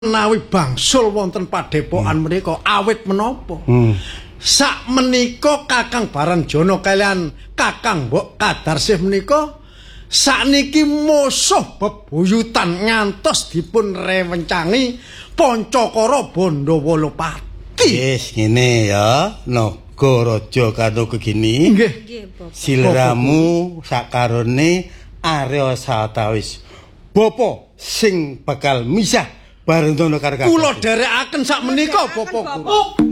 menawi bangsul wonten padepokan menika awit menapa? Sak menika Kakang Baranjono kalian Kakang Mbok Kadarsih menika sakniki musuh bebuyutan ngantos dipun rewencangi Pancakara Bandawalapati. Wis ngene ya, Nagaraja Kartogeni. Nggih. Siliramu sakarone arya satawis. Bapa sing bakal misah Baranjono karo Kakang. Kula dherekaken sak menika Bapak Guru.